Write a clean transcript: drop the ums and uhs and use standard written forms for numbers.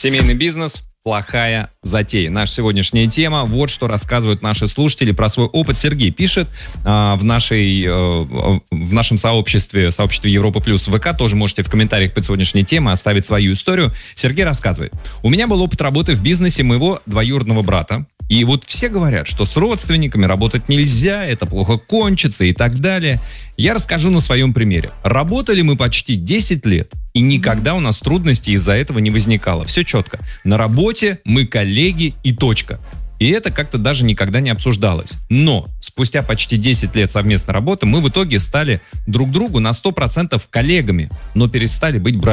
Семейный бизнес – плохая затея. Наша сегодняшняя тема. Вот что рассказывают наши слушатели про свой опыт. Сергей пишет в нашем сообществе Европа Плюс ВК. Тоже можете в комментариях под сегодняшней темой оставить свою историю. Сергей рассказывает. У меня был опыт работы в бизнесе моего двоюродного брата. И вот все говорят, что с родственниками работать нельзя, это плохо кончится и так далее. Я расскажу на своем примере. Работали мы почти 10 лет, и никогда у нас трудностей из-за этого не возникало. Все четко. На работе мы коллеги и точка. И это как-то даже никогда не обсуждалось. Но спустя почти 10 лет совместной работы мы в итоге стали друг другу на 100% коллегами, но перестали быть братьями.